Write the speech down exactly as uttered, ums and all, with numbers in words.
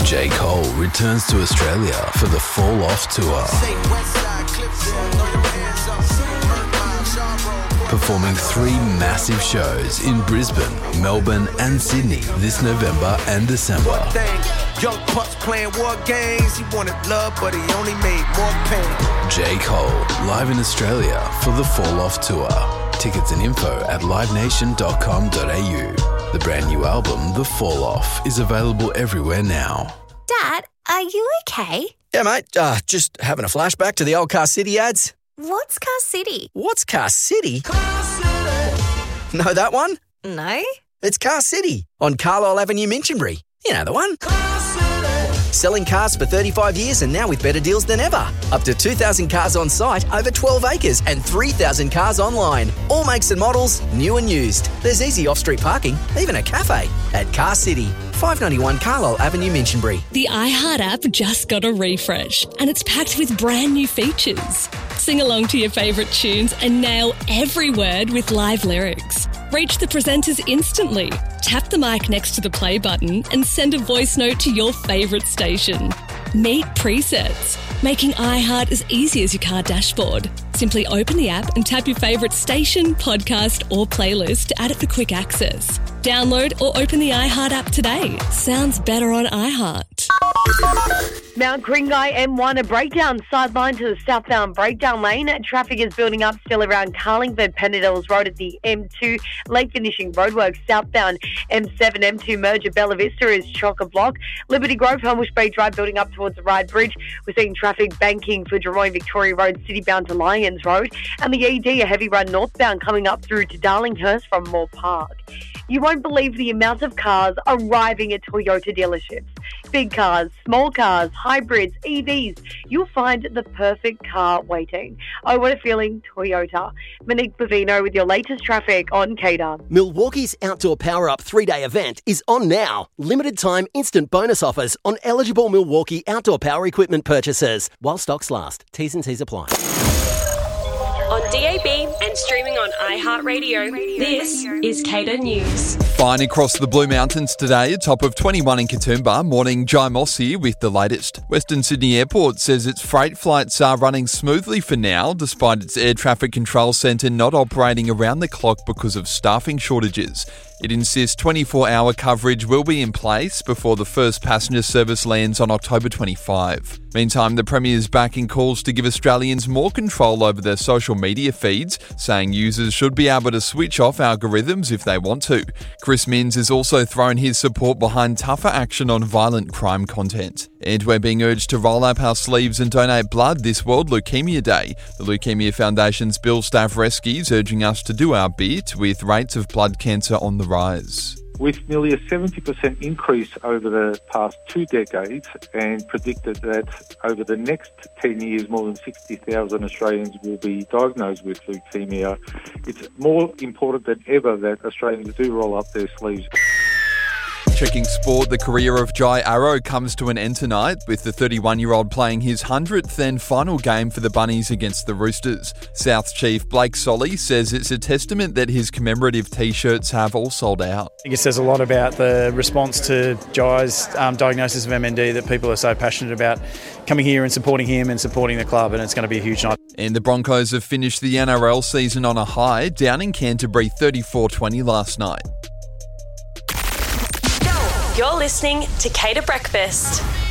J. Cole returns to Australia for the Fall Off Tour. Performing three massive shows in Brisbane, Melbourne and Sydney this November and December. Young Pups playing war games. He wanted love, but he only made more pain. J. Cole, live in Australia for the Fall Off Tour. Tickets and info at live nation dot com dot a u. The brand new album, The Fall Off, is available everywhere now. Dad, are you okay? Yeah, mate. Uh, just having a flashback to the old Car City ads. What's Car City? What's Car City? Car City. Know that one? No. It's Car City on Carlisle Avenue, Minchinbury. You know the one. Car City. Selling cars for thirty-five years and now with better deals than ever. Up to two thousand cars on site, over twelve acres and three thousand cars online. All makes and models, new and used. There's easy off-street parking, even a cafe at Car City. five ninety-one Carlisle Avenue, Minchinbury. The iHeart app just got a refresh and it's packed with brand new features. Sing along to your favourite tunes and nail every word with live lyrics. Reach the presenters instantly. Tap the mic next to the play button and send a voice note to your favourite station. Meet presets, making iHeart as easy as your car dashboard. Simply open the app and tap your favourite station, podcast or playlist to add it for quick access. Download or open the iHeart app today. Sounds better on iHeart. Mount Kringai M one, a breakdown sideline to the southbound breakdown lane. Traffic is building up still around Carlingford, Pennydales Road at the M two. Late finishing roadworks southbound M seven, M two merger. Bella Vista is chock-a-block. Liberty Grove, Helmbush Bay Drive building up towards the Ryde Bridge. We're seeing traffic banking for Drummoyne Victoria Road, citybound to Lyons Road. And the E D, a heavy run northbound coming up through to Darlinghurst from Moore Park. You won't believe the amount of cars arriving at Toyota dealerships. Big cars, small cars, hybrids, E Vs. You'll find the perfect car waiting. Oh, what a feeling, Toyota. Monique Bavino with your latest traffic on K D A R. Milwaukee's Outdoor Power Up three-day event is on now. Limited time instant bonus offers on eligible Milwaukee outdoor power equipment purchases while stocks last. T's and C's apply. On D A B and streaming on iHeartRadio, this is K D A News. Fine across the Blue Mountains today, a top of twenty-one in Katoomba. Morning, Jai Moss here with the latest. Western Sydney Airport says its freight flights are running smoothly for now, despite its air traffic control centre not operating around the clock because of staffing shortages. It insists twenty-four hour coverage will be in place before the first passenger service lands on October twenty-fifth. Meantime, the Premier is backing calls to give Australians more control over their social media feeds, saying users should be able to switch off algorithms if they want to. Chris Minns has also thrown his support behind tougher action on violent crime content. And we're being urged to roll up our sleeves and donate blood this World Leukaemia Day. The Leukaemia Foundation's Bill Stavreski is urging us to do our bit, with rates of blood cancer on the rise. With nearly a seventy percent increase over the past two decades, and predicted that over the next ten years more than sixty thousand Australians will be diagnosed with leukaemia, it's more important than ever that Australians do roll up their sleeves. Checking sport, the career of Jai Arrow comes to an end tonight, with the thirty-one-year-old playing his hundredth and final game for the Bunnies against the Roosters. South Chief Blake Solly says it's a testament that his commemorative T-shirts have all sold out. I think it says a lot about the response to Jai's um, diagnosis of M N D, that people are so passionate about coming here and supporting him and supporting the club, and it's going to be a huge night. And the Broncos have finished the N R L season on a high, down in Canterbury thirty-four twenty last night. You're listening to K D A Breakfast.